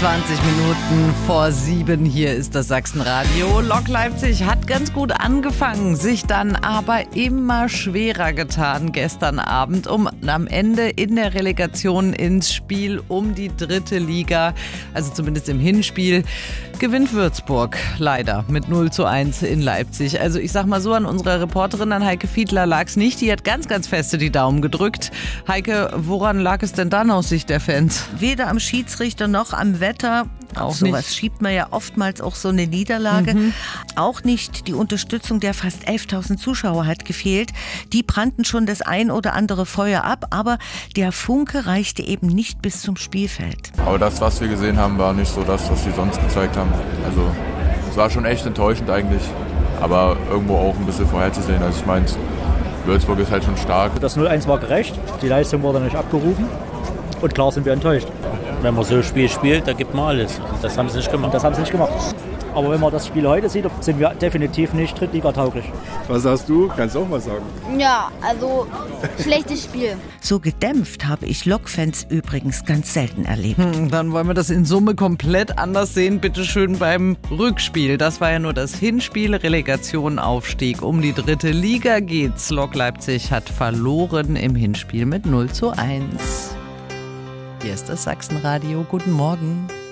20:20 hier ist das Sachsenradio. Lok Leipzig hat ganz gut angefangen, sich dann aber immer schwerer getan gestern Abend, um am Ende in der Relegation ins Spiel um die 3. Liga, also zumindest im Hinspiel, gewinnt Würzburg leider mit 0:1 in Leipzig. Also ich sag mal so, an unserer Reporterin, an Heike Fiedler, lag's nicht. Die hat ganz, ganz feste die Daumen gedrückt. Heike, woran lag es denn dann aus Sicht der Fans? Weder am Schiedsrichter noch am Wetter. Auch sowas nicht. schiebt man ja oftmals auch so eine Niederlage. Auch nicht die Unterstützung der fast 11.000 Zuschauer hat gefehlt. Die brannten schon das ein oder andere Feuer ab, aber der Funke reichte eben nicht bis zum Spielfeld. Aber das, was wir gesehen haben, war nicht so das, was sie sonst gezeigt haben. Also es war schon echt enttäuschend eigentlich, aber irgendwo auch ein bisschen vorherzusehen. Also ich meine, Würzburg ist halt schon stark. Das 0:1 war gerecht, die Leistung wurde nicht abgerufen und klar sind wir enttäuscht. Wenn man so ein Spiel spielt, da gibt man alles. Und das haben sie nicht gemacht. Aber wenn man das Spiel heute sieht, sind wir definitiv nicht drittligatauglich. Was sagst du? Kannst du auch was sagen? Ja, also schlechtes Spiel. So gedämpft habe ich Lokfans übrigens ganz selten erlebt. Dann wollen wir das in Summe komplett anders sehen. Bitte schön beim Rückspiel. Das war ja nur das Hinspiel. Relegation, Aufstieg. Um die 3. Liga geht's. Lok Leipzig hat verloren im Hinspiel mit 0:1. Hier ist das Sachsenradio. Guten Morgen.